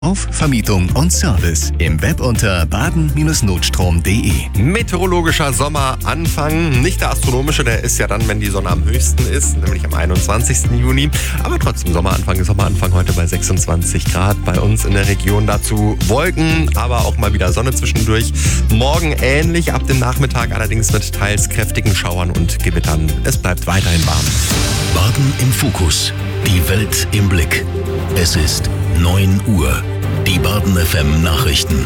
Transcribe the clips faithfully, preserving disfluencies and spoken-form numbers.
Auf Vermietung und Service im Web unter baden Notstrom punkt de. Meteorologischer Sommeranfang, nicht der astronomische, der ist ja dann, wenn die Sonne am höchsten ist, nämlich am einundzwanzigsten Juni. Aber trotzdem Sommeranfang, Sommeranfang heute bei sechsundzwanzig Grad bei uns in der Region. Dazu Wolken, aber auch mal wieder Sonne zwischendurch. Morgen ähnlich, ab dem Nachmittag allerdings mit teils kräftigen Schauern und Gewittern. Es bleibt weiterhin warm. Baden im Fokus, die Welt im Blick. Es ist neun Uhr. Die Baden F M Nachrichten.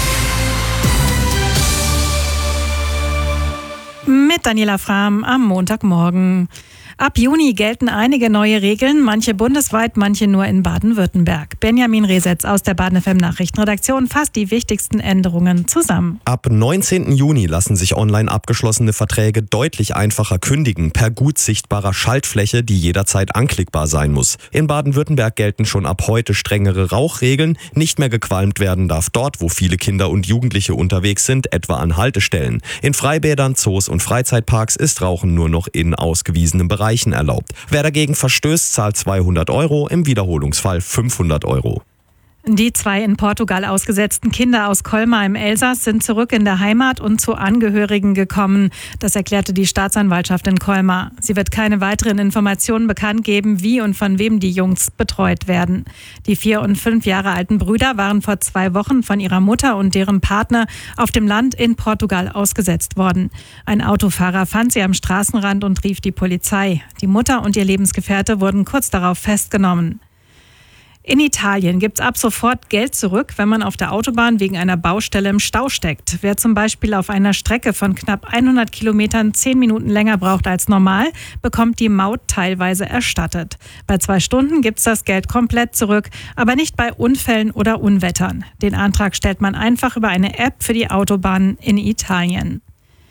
Mit Daniela Frahm am Montagmorgen. Ab Juni gelten einige neue Regeln, manche bundesweit, manche nur in Baden-Württemberg. Benjamin Resetz aus der Baden F M Nachrichtenredaktion fasst die wichtigsten Änderungen zusammen. Ab neunzehnten Juni lassen sich online abgeschlossene Verträge deutlich einfacher kündigen, per gut sichtbarer Schaltfläche, die jederzeit anklickbar sein muss. In Baden-Württemberg gelten schon ab heute strengere Rauchregeln. Nicht mehr gequalmt werden darf dort, wo viele Kinder und Jugendliche unterwegs sind, etwa an Haltestellen. In Freibädern, Zoos und Freizeitparks ist Rauchen nur noch in ausgewiesenen Bereichen erlaubt. Wer dagegen verstößt, zahlt zweihundert Euro, im Wiederholungsfall fünfhundert Euro. Die zwei in Portugal ausgesetzten Kinder aus Colmar im Elsass sind zurück in der Heimat und zu Angehörigen gekommen. Das erklärte die Staatsanwaltschaft in Colmar. Sie wird keine weiteren Informationen bekannt geben, wie und von wem die Jungs betreut werden. Die vier und fünf Jahre alten Brüder waren vor zwei Wochen von ihrer Mutter und deren Partner auf dem Land in Portugal ausgesetzt worden. Ein Autofahrer fand sie am Straßenrand und rief die Polizei. Die Mutter und ihr Lebensgefährte wurden kurz darauf festgenommen. In Italien gibt's ab sofort Geld zurück, wenn man auf der Autobahn wegen einer Baustelle im Stau steckt. Wer zum Beispiel auf einer Strecke von knapp hundert Kilometern zehn Minuten länger braucht als normal, bekommt die Maut teilweise erstattet. Bei zwei Stunden gibt's das Geld komplett zurück, aber nicht bei Unfällen oder Unwettern. Den Antrag stellt man einfach über eine App für die Autobahnen in Italien.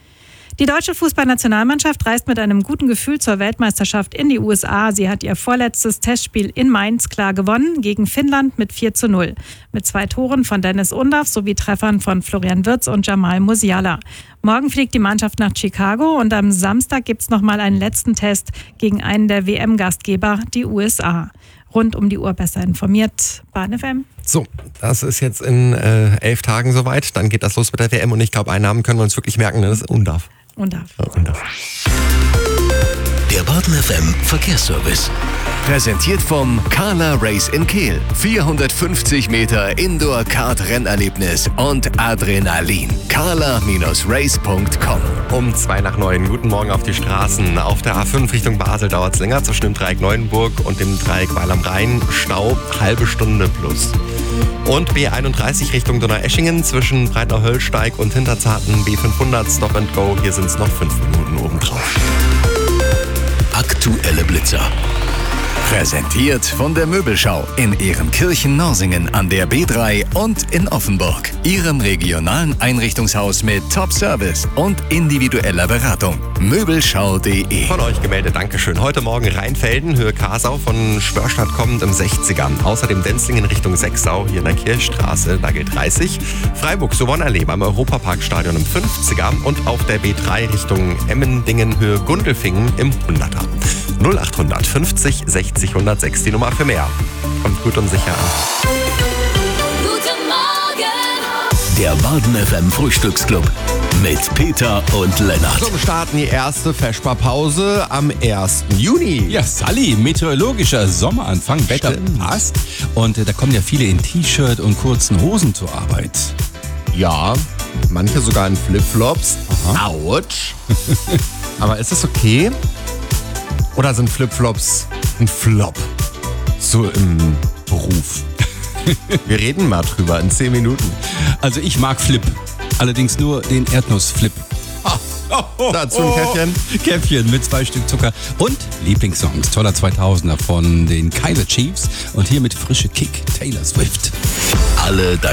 Die deutsche Fußballnationalmannschaft reist mit einem guten Gefühl zur Weltmeisterschaft in die U S A. Sie hat ihr vorletztes Testspiel in Mainz klar gewonnen, gegen Finnland mit vier zu null. Mit zwei Toren von Dennis Undaff sowie Treffern von Florian Wirtz und Jamal Musiala. Morgen fliegt die Mannschaft nach Chicago und am Samstag gibt's noch mal einen letzten Test gegen einen der W M-Gastgeber, die U S A. Rund um die Uhr besser informiert. Baden F M. So, das ist jetzt in äh, elf Tagen soweit. Dann geht das los mit der W M und ich glaube, einen Namen können wir uns wirklich merken, das ist Undaff. Undaff. Ja, Undaff. Der Baden F M Verkehrsservice. Präsentiert vom Carla Race in Kehl. vierhundertfünfzig Meter Indoor-Kart-Rennerlebnis und Adrenalin. carla Race punkt com. Um zwei nach neun. Guten Morgen auf die Straßen. Auf der A fünf Richtung Basel dauert es länger zwischen dem Dreieck Neuenburg und dem Dreieck Weil am Rhein. Stau, halbe Stunde plus. Und B einunddreißig Richtung Donaueschingen zwischen Breitner-Höllsteig und Hinterzarten B fünfhundert Stop and Go. Hier sind es noch fünf Minuten obendrauf. Aktuelle Blitzer. Präsentiert von der Möbelschau in Ehrenkirchen-Norsingen an der B drei und in Offenburg. Ihrem regionalen Einrichtungshaus mit Top-Service und individueller Beratung. Möbelschau punkt de. Von euch gemeldet, Dankeschön. Heute Morgen Rheinfelden, Höhe Kasau, von Spörstadt kommend im sechziger. Außerdem Denzlingen Richtung Sechsau, hier in der Kirchstraße, da gilt dreißig. Freiburg, Sowonnerlee beim Europaparkstadion im fünfziger und auf der B drei Richtung Emmendingen, Höhe Gundelfingen im hunderter. null achthundert fünfzig sechzig hundertsechs die Nummer für mehr. Kommt gut und sicher an. Guten Morgen! Der Baden F M Frühstücksclub mit Peter und Lennart. So, wir starten die erste Vesperpause am ersten Juni. Ja, Sally, meteorologischer Sommeranfang, Wetter Stimmt. passt. Und äh, da kommen ja viele in T-Shirt und kurzen Hosen zur Arbeit. Ja, manche sogar in Flipflops. Autsch. Aber ist das okay? Oder sind Flipflops ein Flop? So im Beruf. Wir reden mal drüber in zehn Minuten. Also ich mag Flip, allerdings nur den Erdnussflip. Dazu ein Käffchen. Käffchen mit zwei Stück Zucker und Lieblingssongs, toller zweitausender von den Kaiser Chiefs und hier mit frische Kick Taylor Swift. Alle